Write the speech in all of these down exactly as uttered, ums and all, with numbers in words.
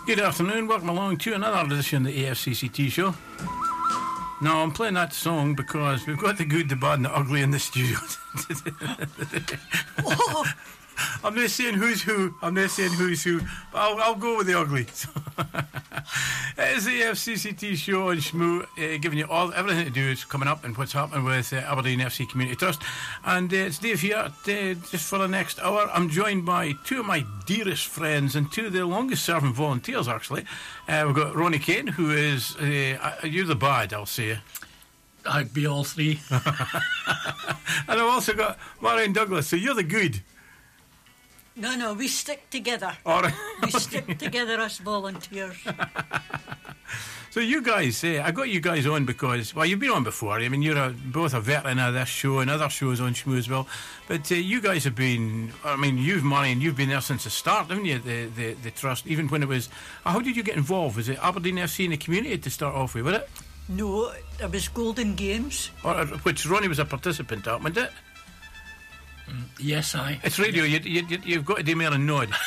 Good afternoon, welcome along to another edition of the A F C C T show. Now, I'm playing that song because we've got the good, the bad and the ugly in the studio. I'm not saying who's who, I'm not saying who's who, but I'll, I'll go with the ugly. It is the A F C C T show on Shmoo, uh, giving you all everything to do is coming up and what's happening with uh, Aberdeen F C Community Trust. And uh, it's Dave here, uh, just for the next hour. I'm joined by two of my dearest friends and two of the longest serving volunteers, actually. Uh, we've got Ronnie Kane, who is, uh, you're the bad, I'll say. I'd be all three. And I've also got Marion Douglas, so you're the good. No, no, we stick together. All right. We stick together, us volunteers. So you guys, uh, I got you guys on because, well, you've been on before. I mean, you're a, both a veteran of this show and other shows on Shmoo as well. But uh, you guys have been, I mean, you've, Marion, you've been there since the start, haven't you, the, the, the trust, even when it was, how did you get involved? Was it Aberdeen F C in the community to start off with, was it? No, it was Golden Games. Or, which Ronnie was a participant at, wasn't it? Mm, yes, I. It's radio. You, you, you, you've got to do more than nod.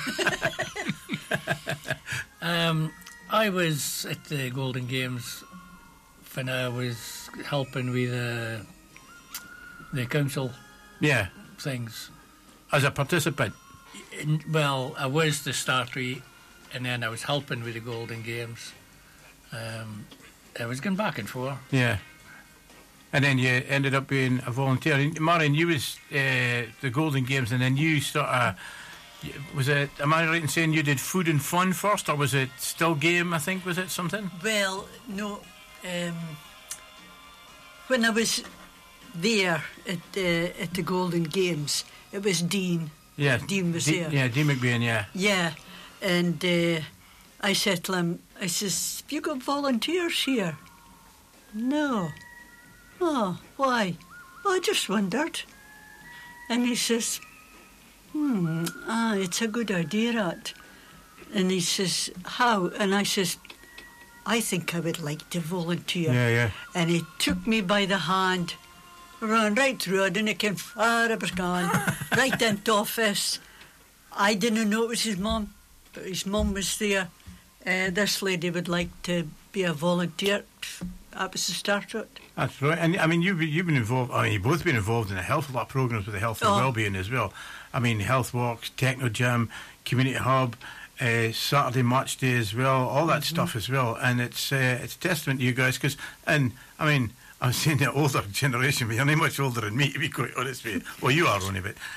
um, I was at the Golden Games when I was helping with uh, the council. Yeah, things as a participant. In, well, I was the starter, and then I was helping with the Golden Games. Um, I was going back and forth. Yeah. And then you ended up being a volunteer. Marion, you was uh, the Golden Games, and then you sort of, was it, am I right in saying you did food and fun first, or was it still game, I think, was it something? Well, no, um, when I was there at, uh, at the Golden Games, it was Dean. Yeah. Dean was D- there. Yeah, Dean McBain, yeah. Yeah, and uh, I said to him, I says, have you got volunteers here? No. Oh, why? Oh, I just wondered. And he says, hmm, ah, it's a good idea, that. And he says, how? And I says, I think I would like to volunteer. Yeah, yeah. And he took me by the hand, ran right through. I didn't care far I was gone, right into office. I didn't know it was his mum, but his mum was there. Uh, this lady would like to be a volunteer. That was the start of it. That's right. And I mean, you've been, you've been involved, I mean, you've both been involved in a health, a lot of programmes with the health and oh. wellbeing as well. I mean, health walks, techno gym, community hub, uh, Saturday match day as well, all that mm-hmm. stuff as well. And it's uh, it's testament to you guys because, and I mean, I'm saying the older generation, but you're not much older than me, to be quite honest with you. Well, you are, Ronnie, but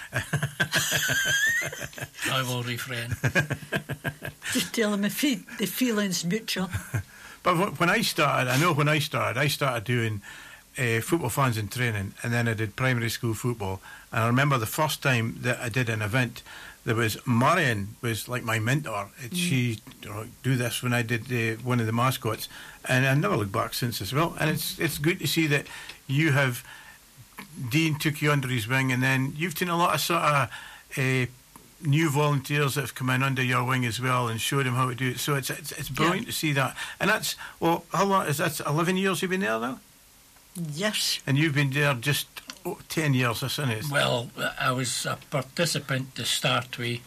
I will refrain. Just tell them if he, the feeling's mutual. But when I started, I know when I started, I started doing uh, football fans in training, and then I did primary school football. And I remember the first time that I did an event, there was Marion was like my mentor. It, mm. She you know, do this when I did uh, one of the mascots, and I never looked back since as well. And it's it's good to see that you have, Dean took you under his wing, and then you've done a lot of sort of uh, new volunteers that have come in under your wing as well and showed them how to do it. So it's it's, it's brilliant yeah. to see that. And that's, well, how long is that? eleven years you've been there now? Yes. And you've been there just oh, ten years, isn't it? Well, I was a participant to start with,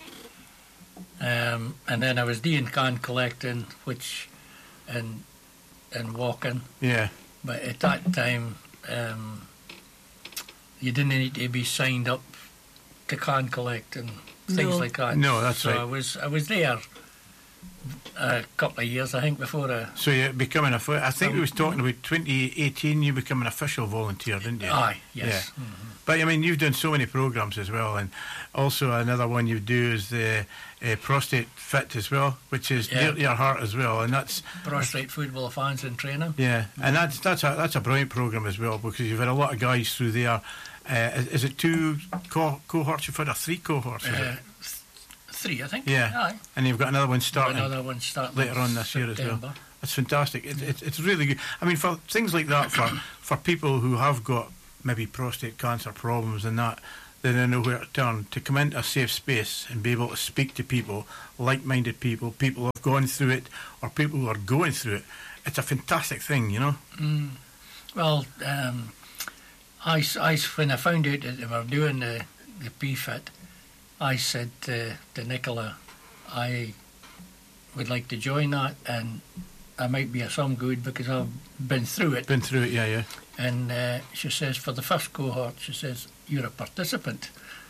um, and then I was doing can collecting, which and and walking. Yeah. But at that time, um, you didn't need to be signed up to can collect and things no. like that. No, that's so right. I was I was there a couple of years, I think, before I... So you're becoming a... I think um, we was talking about twenty eighteen, you become an official volunteer, didn't you? Aye, yes. Yeah. Mm-hmm. But, I mean, you've done so many programmes as well, and also another one you do is the uh, Prostate Fit as well, which is yeah. near to your heart as well, and that's... Prostate Football Fans in Training. Yeah, and that's that's a, that's a brilliant programme as well, because you've had a lot of guys through there. Uh, is, is it two co- cohorts you've had, or three cohorts? Is Uh, it? Three, I think. Yeah, Aye. and you've got another one starting. Another one starting later on this September. year as well. It's fantastic. It, it, it's really good. I mean, for things like that, for for people who have got maybe prostate cancer problems and that, they don't know where to turn, to come into a safe space and be able to speak to people, like-minded people, people who have gone through it, or people who are going through it. It's a fantastic thing, you know. Mm. Well, um, I, I, when I found out that they were doing the the P F I T, I said to, to Nicola, I would like to join that, and I might be of some good because I've been through it. Been through it, yeah, yeah. And uh, she says, for the first cohort, she says, you're a participant.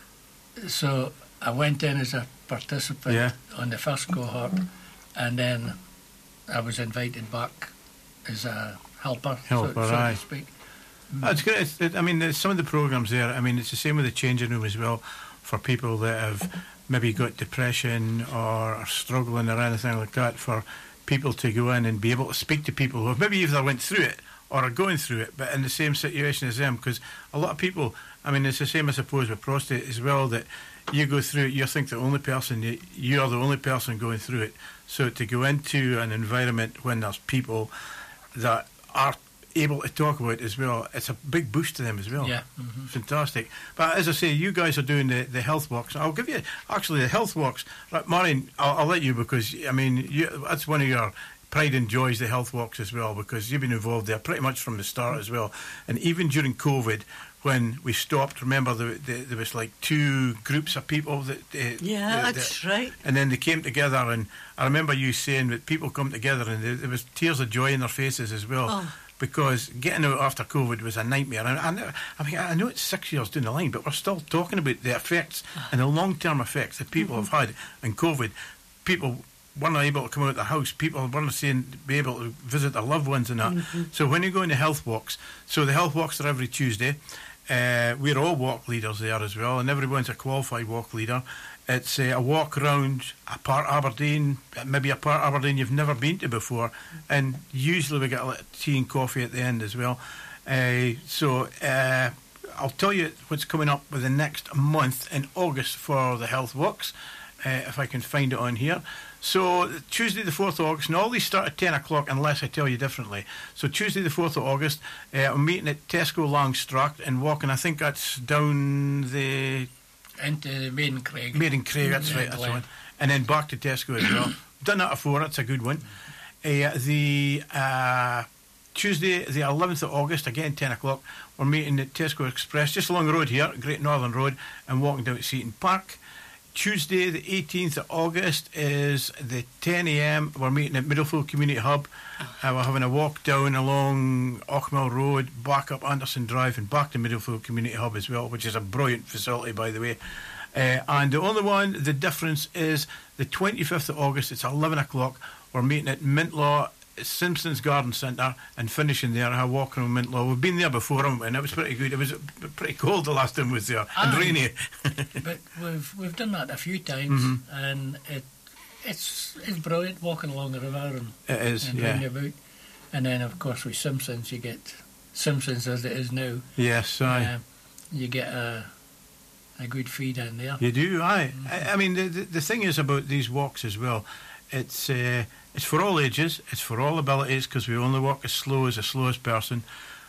So I went in as a participant Yeah. on the first cohort, and then I was invited back as a helper, Helper, so, so aye. to speak. That's good. It's, it, I mean, there's some of the programmes there. I mean, it's the same with the changing room as well for people that have maybe got depression or are struggling or anything like that, for people to go in and be able to speak to people who have maybe either went through it or are going through it, but in the same situation as them. Because a lot of people, I mean, it's the same, I suppose, with prostate as well, that you go through it, you think the only person, you, you are the only person going through it. So to go into an environment when there's people that are able to talk about it as well, it's a big boost to them as well. Yeah. Mm-hmm. Fantastic. But as I say, you guys are doing the, the health walks. I'll give you, actually, the health walks. Right, Maureen, I'll, I'll let you, because, I mean, you, that's one of your pride and joys, the health walks as well, because you've been involved there pretty much from the start as well. And even during COVID, when we stopped, remember, the, the, there was like two groups of people that... Uh, Yeah, that, that's that, right. And then they came together, and I remember you saying that people come together and there, there was tears of joy in their faces as well. Oh. Because getting out after COVID was a nightmare. And I, know, I mean, I know it's six years down the line, but we're still talking about the effects and the long-term effects that people mm-hmm. have had in COVID. People weren't able to come out of the house. People weren't saying be able to visit their loved ones and that. Mm-hmm. So when you go into health walks, so the health walks are every Tuesday. Uh, we're all walk leaders there as well, and everyone's a qualified walk leader. It's uh, a walk around a part of Aberdeen, maybe a part of Aberdeen you've never been to before, and usually we get a little tea and coffee at the end as well. Uh, so uh, I'll tell you what's coming up with the next month in August for the health walks, uh, if I can find it on here. So Tuesday the fourth of August, and all these start at ten o'clock unless I tell you differently. So Tuesday the fourth of August, uh, I'm meeting at Tesco Langstracht and walking, I think that's down the... Into Maiden Craig. Maiden Craig, that's yeah, right, that's the one. And then back to Tesco as well. Done that before, that's a good one. Uh, the uh, Tuesday, the eleventh of August, again ten o'clock, we're meeting at Tesco Express, just along the road here, Great Northern Road, and walking down to Seaton Park. Tuesday, the eighteenth of August, is the ten a m. We're meeting at Middlefield Community Hub. Uh, we're having a walk down along Auchmill Road, back up Anderson Drive, and back to Middlefield Community Hub as well, which is a brilliant facility, by the way. Uh, and the only one, the difference is the twenty-fifth of August, it's eleven o'clock. We're meeting at Mintlaw Simpson's Garden Centre and finishing there. I walk around Mintlaw. We've been there before, and it was pretty good. It was pretty cold the last time we was there, and Aye. rainy. But we've we've done that a few times, mm-hmm. and it it's it's brilliant walking along the river and it is, and yeah. round about. And then of course with Simpsons you get Simpsons as it is now. Yes, aye. Uh, you get a a good feed in there. You do, aye. Mm-hmm. I, I mean, the, the the thing is about these walks as well. It's uh, it's for all ages. It's for all abilities, because we only walk as slow as the slowest person.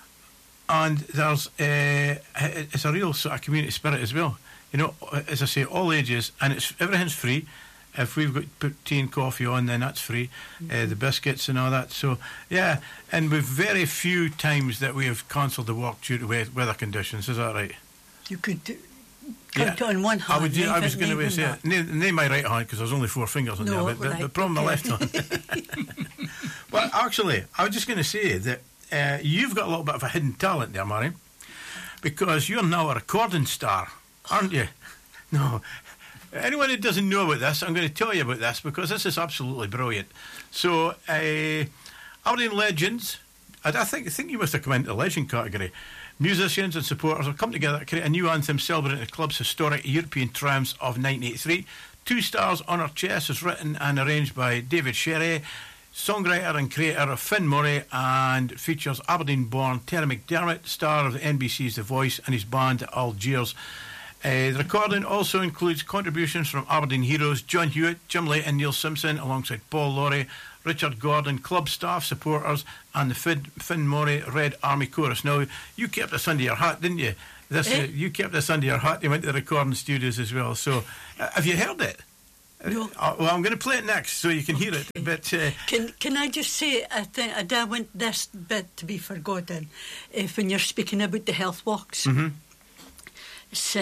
And there's uh, it's a real sort of community spirit as well. You know, as I say, all ages, and it's everything's free. If we've got put tea and coffee on, then that's free. Mm-hmm. Uh, the biscuits and all that. So yeah, and we've very few times that we have cancelled the walk due to weather conditions. Is that right? You could do, count Yeah. on one hand. I, would, I was even- going to even say that. it. Name, name my right hand, because there's only four fingers on No, there. But the, right, the problem my left okay. hand. Well, actually, I was just going to say that uh, you've got a little bit of a hidden talent there, Mary, because you're now a recording star, aren't you? No. Anyone who doesn't know about this, I'm going to tell you about this, because this is absolutely brilliant. So, uh, Aberdeen Legends, I, I think I think you must have come into the legend category. Musicians and supporters have come together to create a new anthem celebrating the club's historic European triumphs of nineteen eighty-three. Two Stars on Our Chest is written and arranged by David Sherry, songwriter and creator of Finn Murray, and features Aberdeen-born Terry McDermott, star of the N B C's The Voice, and his band Algiers. Uh, the recording also includes contributions from Aberdeen heroes John Hewitt, Jim Layton, Neil Simpson, alongside Paul Laurie, Richard Gordon, club staff, supporters, and the Finn, Finn Murray Red Army Chorus. Now, you kept this under your hat, didn't you? This Eh? uh, you kept this under your hat. You went to the recording studios as well. So, uh, have you heard it? No. Uh, well, I'm going to play it next so you can hear it. But uh, Can can I just say, I think I don't want this bit to be forgotten. If when you're speaking about the health walks, mm-hmm.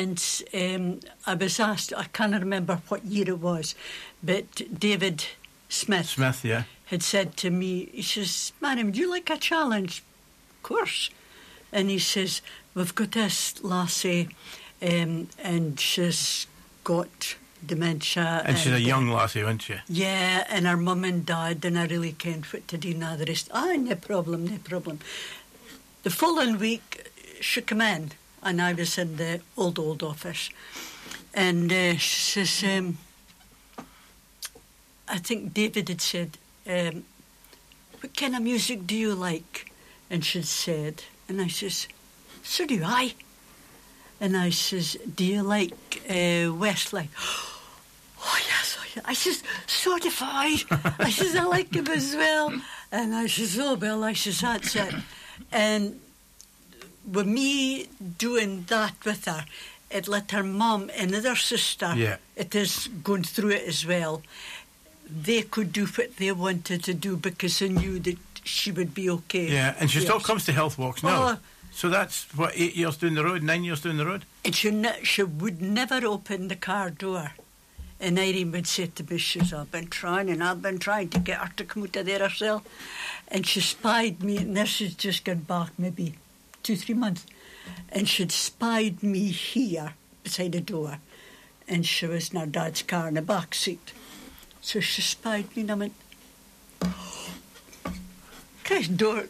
since um, I was asked, I can't remember what year it was, but David Smith, Smith, yeah. had said to me, he says, Marion, would you like a challenge? Of course. And he says, we've got this lassie, um, and she's got dementia. And she's a and, young lassie, isn't she? Yeah, and her mum and dad, and I really can't what to do now the rest. Ah, no problem, no problem. The following week, she came in, and I was in the old, old office. And uh, she says, um, I think David had said, um, what kind of music do you like? And she'd said, and I says, so do I. And I says, do you like uh, Westlife? Oh, yes, oh, yes. I says, so do I. I says, I like him as well. And I says, oh, well, I says, that's it. And with me doing that with her, it let her mum and other sister, yeah. it is going through it as well, they could do what they wanted to do because they knew that she would be okay. Yeah, and she yes. still comes to Health Walks now. Oh, so that's, what, eight years down the road, nine years down the road? and she, ne- she would never open the car door. And Irene would say to me, she says, I've been trying and I've been trying to get her to come out of there herself. And she spied me, and this has just gone back maybe two, three months. And she'd spied me here beside the door. And she was in her dad's car in the back seat. So she spied me and I went, okay, door,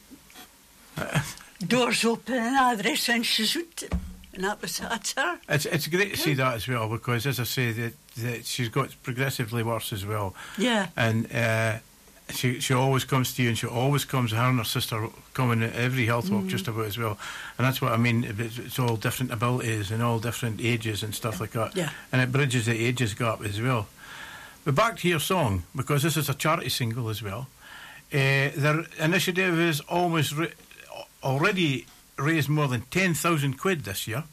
doors open and address, and she's out. And that was, that's her. It's it's great to see that as well, because, as I say, that, that she's got progressively worse as well. Yeah. And uh, she she always comes to you, and she always comes, her and her sister coming at every health walk Mm. just about as well. And that's what I mean, it's, it's all different abilities and all different ages and stuff like that. Yeah. And it bridges the ages gap as well. But back to your song, because this is a charity single as well. Uh, their initiative has almost ra- already raised more than ten thousand quid this year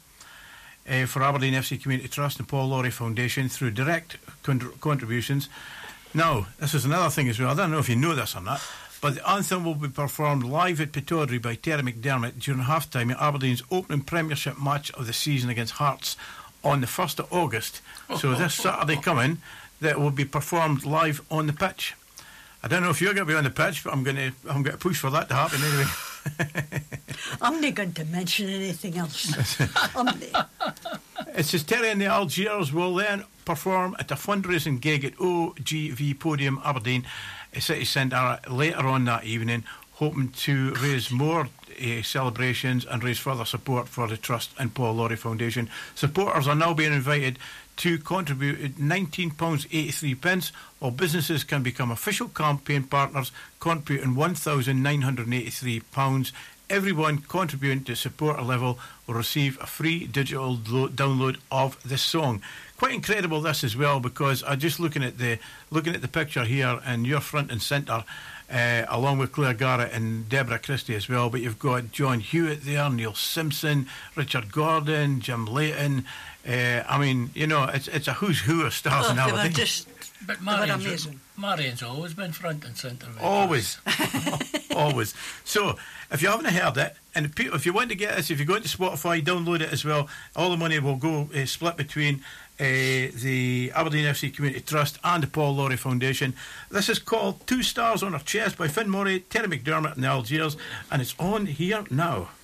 uh, for Aberdeen F C Community Trust and Paul Laurie Foundation through direct con- contributions. Now, this is another thing as well. I don't know if you know this or not, but the anthem will be performed live at Pittodrie by Terry McDermott during half-time at Aberdeen's opening Premiership match of the season against Hearts on the first of August. So this Saturday coming, that will be performed live on the pitch. I don't know if you're going to be on the pitch, but I'm going to I'm going to push for that to happen anyway. I'm not going to mention anything else. I'm not. It says Terry and the Algiers will then perform at a fundraising gig at O G V Podium Aberdeen City Centre later on that evening, hoping to raise more uh, celebrations and raise further support for the Trust and Paul Laurie Foundation. Supporters are now being invited to contribute nineteen pounds eighty-three, while businesses can become official campaign partners, contributing one thousand nine hundred eighty-three pounds. Everyone contributing to support a level will receive a free digital lo- download of this song. Quite incredible this as well, because I'm just looking at the looking at the picture here, and you're front and centre, uh, along with Claire Garrett and Deborah Christie as well. But you've got John Hewitt there, Neil Simpson, Richard Gordon, Jim Layton. Uh, I mean, you know, it's it's a who's who of stars Oh, in they were Aberdeen. just But they were Marion's, amazing. Marion's always been front and centre. with Always. Always. So, if you haven't heard it, and if you- if you want to get this, if you go into Spotify, download it as well. All the money will go uh, split between uh, the Aberdeen F C Community Trust and the Paul Laurie Foundation. This is called Two Stars on Her Chest by Finn Murray, Terry McDermott and the Algiers, and it's on here now.